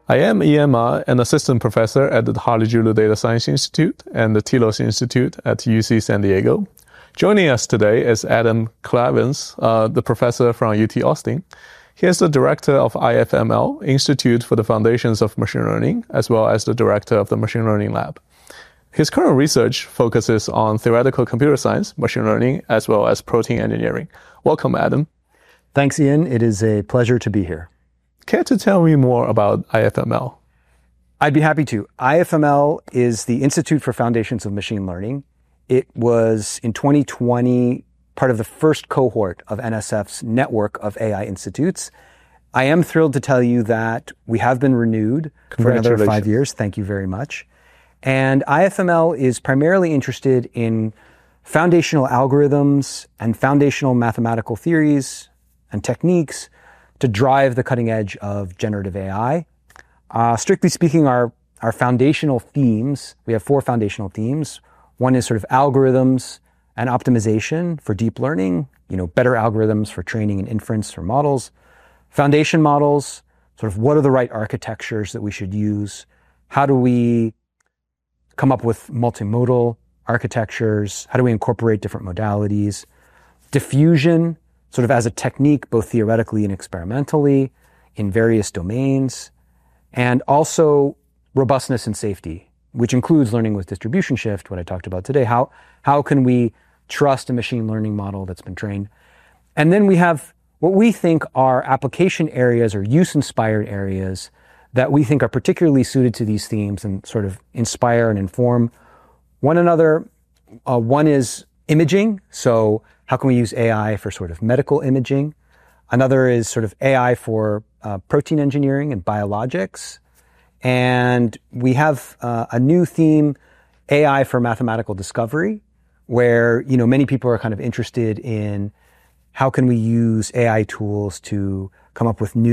I am Ian Ma, an assistant professor at the Harley-Julo Data Science Institute and the Telos Institute at UC San Diego. Joining us today is Adam Clavens, the professor from UT Austin. He is the director of IFML, Institute for the Foundations of Machine Learning, as well as the director of the Machine Learning Lab. His current research focuses on theoretical computer science, machine learning, as well as protein engineering. Welcome, Adam. Thanks, Ian. It is a pleasure to be here. Care to tell me more about IFML? I'd be happy to. IFML is the Institute for Foundations of Machine Learning. It was, in 2020, part of the first cohort of NSF's network of AI institutes. I am thrilled to tell you that we have been renewed for another 5 years. Thank you very much. And IFML is primarily interested in foundational algorithms and foundational mathematical theories and techniques to drive the cutting edge of generative AI. Strictly speaking, our foundational themes, we have 4 foundational themes. One is sort of algorithms and optimization for deep learning, better algorithms for training and inference for models. Foundation models, sort of what are the right architectures that we should use? How do we come up with multimodal architectures? How do we incorporate different modalities? Diffusion, sort of as a technique, both theoretically and experimentally in various domains. And also robustness and safety, which includes learning with distribution shift, what I talked about today. How can we trust a machine learning model that's been trained? And then we have what we think are application areas or use-inspired areas that we think are particularly suited to these themes and sort of inspire and inform one another. One is imaging. So how can we use AI for sort of medical imaging? Another is sort of AI for protein engineering and biologics. And we have a new theme, AI for mathematical discovery, where, many people are kind of interested in how can we use AI tools to come up with new